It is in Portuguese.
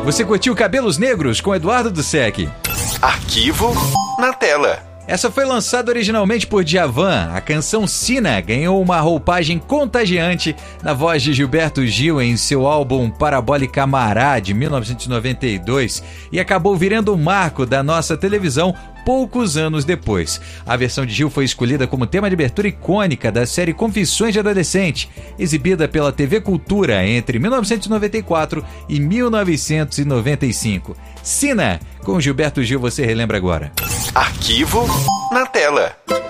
Você curtiu Cabelos Negros com Eduardo Dussek. Arquivo na tela. Essa foi lançada originalmente por Djavan. A canção Sina ganhou uma roupagem contagiante na voz de Gilberto Gil em seu álbum Parabólica Amará, de 1992, e acabou virando um marco da nossa televisão poucos anos depois. A versão de Gil foi escolhida como tema de abertura icônica da série Confissões de Adolescente, exibida pela TV Cultura entre 1994 e 1995. Sina, com Gilberto Gil, você relembra agora. Arquivo na tela.